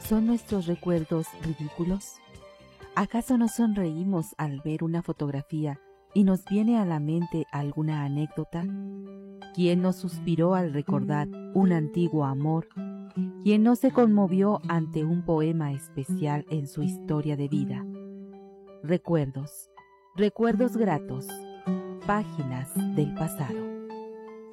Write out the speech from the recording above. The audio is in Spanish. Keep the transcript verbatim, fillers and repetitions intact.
¿Son nuestros recuerdos ridículos? ¿Acaso nos sonreímos al ver una fotografía y nos viene a la mente alguna anécdota? ¿Quién no suspiró al recordar un antiguo amor? ¿Quién no se conmovió ante un poema especial en su historia de vida? Recuerdos, recuerdos gratos, páginas del pasado.